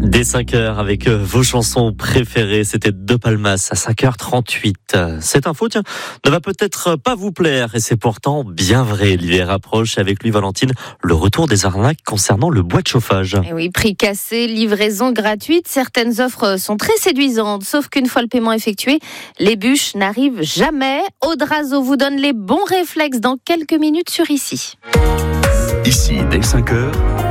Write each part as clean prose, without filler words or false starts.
Dès 5h avec vos chansons préférées, c'était De Palmas à 5h38. Cette info, tiens, ne va peut-être pas vous plaire et c'est pourtant bien vrai. L'hiver approche avec lui, Valentine, le retour des arnaques concernant le bois de chauffage. Et oui, prix cassé, livraison gratuite, certaines offres sont très séduisantes, sauf qu'une fois le paiement effectué, les bûches n'arrivent jamais. Audrazo vous donne les bons réflexes dans quelques minutes sur Ici. Ici, dès 5h,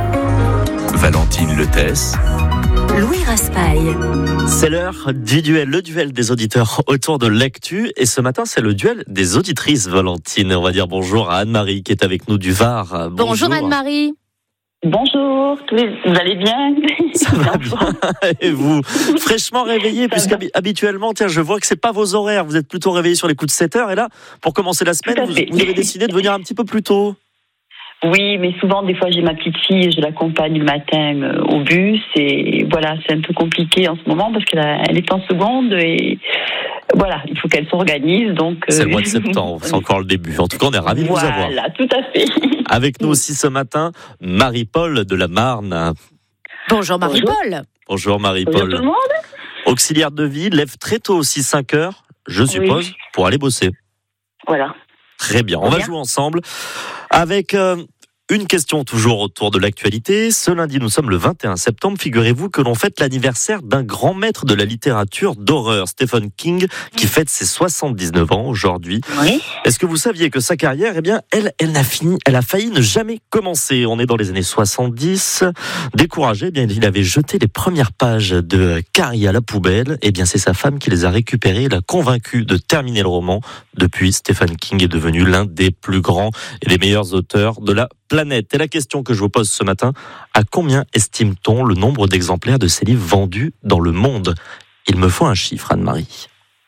Valentine Letès, Louis Raspail. C'est l'heure du duel, le duel des auditeurs autour de l'actu. Et ce matin, c'est le duel des auditrices, Valentine. On va dire bonjour à Anne-Marie qui est avec nous du Var. Bonjour Anne-Marie. Bonjour, vous allez bien? Ça va bien. Et vous, fraîchement réveillés, puisqu'habituellement, tiens, je vois que c'est pas vos horaires. Vous êtes plutôt réveillés sur les coups de 7h. Et là, pour commencer la semaine, vous avez décidé de venir un petit peu plus tôt. Oui, mais souvent, des fois, j'ai ma petite fille, je l'accompagne le matin au bus et voilà, c'est un peu compliqué en ce moment parce qu'elle est en seconde et voilà, il faut qu'elle s'organise. Donc, c'est le mois de septembre, c'est encore le début. En tout cas, on est ravis de vous avoir. Voilà, tout à fait. Avec nous aussi ce matin, Marie-Paul de la Marne. Bonjour Marie-Paul. Bonjour Marie-Paul. Bonjour tout le monde. Auxiliaire de vie, lève très tôt aussi 5h, je suppose, pour aller bosser. Voilà. Très bien, on va jouer ensemble avec une question toujours autour de l'actualité. Ce lundi, nous sommes le 21 septembre. Figurez-vous que l'on fête l'anniversaire d'un grand maître de la littérature d'horreur, Stephen King, qui fête ses 79 ans aujourd'hui. Oui. Est-ce que vous saviez que sa carrière, eh bien, elle a failli ne jamais commencer. On est dans les années 70. Découragé, eh bien, il avait jeté les premières pages de Carrie à la poubelle. Eh bien, c'est sa femme qui les a récupérées. Il a convaincu de terminer le roman. Depuis, Stephen King est devenu l'un des plus grands et des meilleurs auteurs de la planète. Et la question que je vous pose ce matin, à combien estime-t-on le nombre d'exemplaires de ces livres vendus dans le monde? Il me faut un chiffre, Anne-Marie.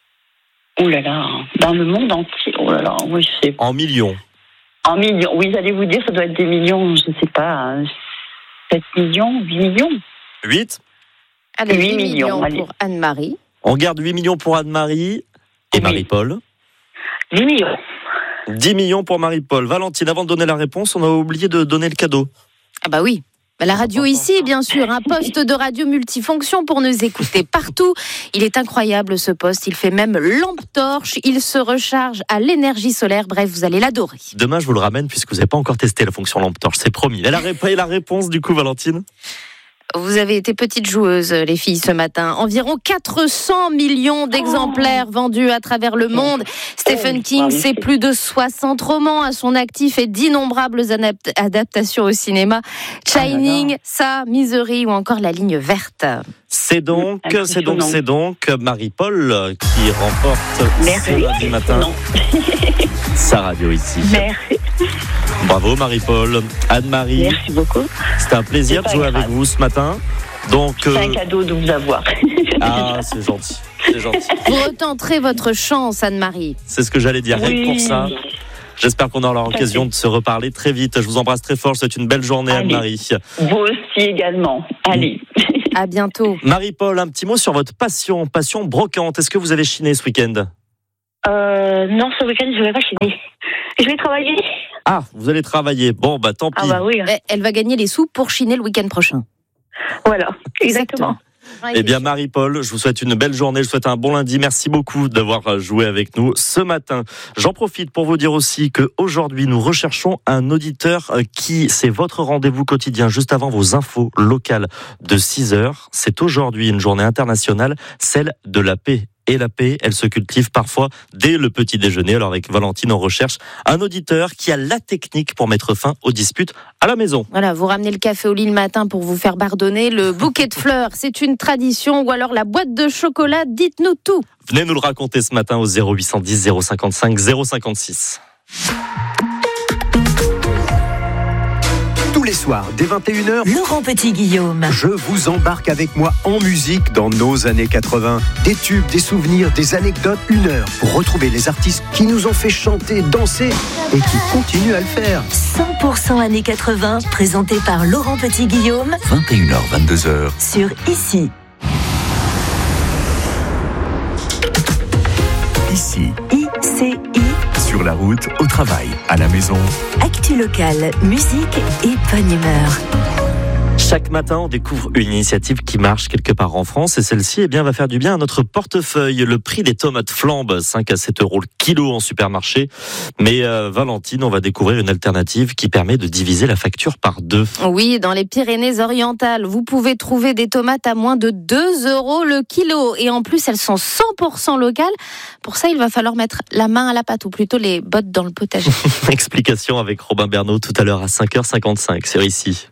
Oh là là, dans le monde entier, oh là là, oui, je sais pas. En millions. En millions, oui, j'allais vous dire, ça doit être des millions, je ne sais pas, 7 millions, 8 millions 8 Allez, 8 8 millions allez. pour Anne-Marie. On garde 8 millions pour Anne-Marie et Marie-Paul. 10 millions. 10 millions pour Marie-Paul. Valentine, avant de donner la réponse, on a oublié de donner le cadeau. Ah bah oui. La radio ici, bien sûr, un poste de radio multifonction pour nous écouter partout. Il est incroyable ce poste, il fait même lampe torche, il se recharge à l'énergie solaire, bref, vous allez l'adorer. Demain, je vous le ramène puisque vous n'avez pas encore testé la fonction lampe torche, c'est promis. Elle a répondu la réponse du coup, Valentine? Vous avez été petite joueuse, les filles, ce matin. Environ 400 millions d'exemplaires vendus à travers le monde. Stephen King, c'est plus de 60 romans à son actif et d'innombrables adaptations au cinéma. Shining, Ça, Misery ou encore La Ligne verte. C'est donc Marie-Paul qui remporte ce lundi matin sa radio ici. Merci. Bravo Marie-Paul. Anne-Marie. Merci beaucoup. C'était un plaisir de jouer avec vous ce matin. Donc, c'est un cadeau de vous avoir. Ah, c'est gentil. C'est gentil. Vous retenterez votre chance, Anne-Marie. C'est ce que j'allais dire. Rien que pour ça. J'espère qu'on aura l'occasion de se reparler très vite. Je vous embrasse très fort. Je vous souhaite une belle journée, Anne-Marie. Vous aussi également. Allez. À bientôt. Marie-Paul, un petit mot sur votre passion brocante. Est-ce que vous avez chiné ce week-end? Non, ce week-end, je ne vais pas chiner. Je vais travailler. Ah, vous allez travailler. Bon, bah tant pis. Ah bah oui. Elle va gagner les sous pour chiner le week-end prochain. Voilà, exactement. Eh bien, Marie-Paul, je vous souhaite une belle journée, je vous souhaite un bon lundi. Merci beaucoup d'avoir joué avec nous ce matin. J'en profite pour vous dire aussi qu'aujourd'hui, nous recherchons un auditeur qui, c'est votre rendez-vous quotidien juste avant vos infos locales de 6h. C'est aujourd'hui une journée internationale, celle de la paix. Et la paix, elle se cultive parfois dès le petit déjeuner. Alors avec Valentine, on recherche un auditeur qui a la technique pour mettre fin aux disputes à la maison. Voilà, vous ramenez le café au lit le matin pour vous faire pardonner, le bouquet de fleurs, c'est une tradition, ou alors la boîte de chocolat, dites-nous tout. Venez nous le raconter ce matin au 0810 055 056. Tous les soirs, dès 21h, Laurent Petit-Guillaume. je vous embarque avec moi en musique dans nos années 80. Des tubes, des souvenirs, des anecdotes, 1 heure pour retrouver les artistes qui nous ont fait chanter, danser et qui continuent à le faire. 100% années 80, présenté par Laurent Petit-Guillaume 21h, 22h. sur Ici. Ici, ICI, sur la route, au travail, à la maison. actu locale, musique et bonne humeur. Chaque matin, on découvre une initiative qui marche quelque part en France et celle-ci va faire du bien à notre portefeuille. Le prix des tomates flambe, 5 à 7 euros le kilo en supermarché. Mais Valentine, on va découvrir une alternative qui permet de diviser la facture par 2. Oui, dans les Pyrénées-Orientales, vous pouvez trouver des tomates à moins de 2 euros le kilo. Et en plus, elles sont 100% locales. Pour ça, il va falloir mettre la main à la pâte ou plutôt les bottes dans le potager. Explication avec Robin Bernot tout à l'heure à 5h55 sur Ici.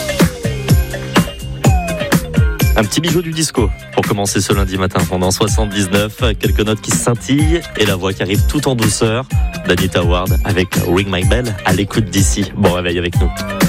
Un petit bijou du disco pour commencer ce lundi matin. Pendant 79, quelques notes qui scintillent et la voix qui arrive tout en douceur d'Anita Ward avec Ring My Bell à l'écoute d'ici. Bon réveil avec nous.